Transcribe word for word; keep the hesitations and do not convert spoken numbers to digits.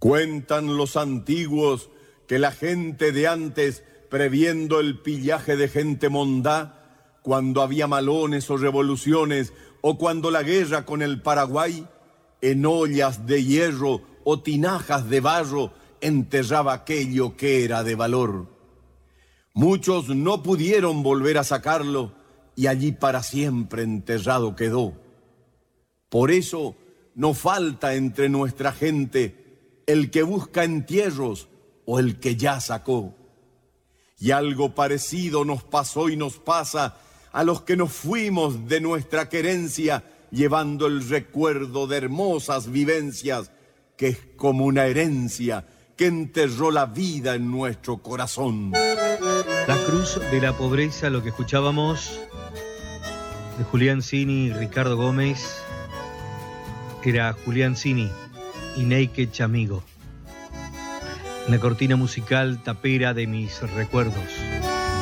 Cuentan los antiguos que la gente de antes, previendo el pillaje de gente mondá, cuando había malones o revoluciones, o cuando la guerra con el Paraguay, en ollas de hierro o tinajas de barro enterraba aquello que era de valor. Muchos no pudieron volver a sacarlo y allí para siempre enterrado quedó. Por eso no falta entre nuestra gente el que busca entierros o el que ya sacó. Y algo parecido nos pasó y nos pasa a los que nos fuimos de nuestra querencia, llevando el recuerdo de hermosas vivencias, que es como una herencia que enterró la vida en nuestro corazón. La cruz de la pobreza, lo que escuchábamos de Julián Cini y Ricardo Gómez, era Julián Cini y Neike Chamigo. La cortina musical tapera de mis recuerdos.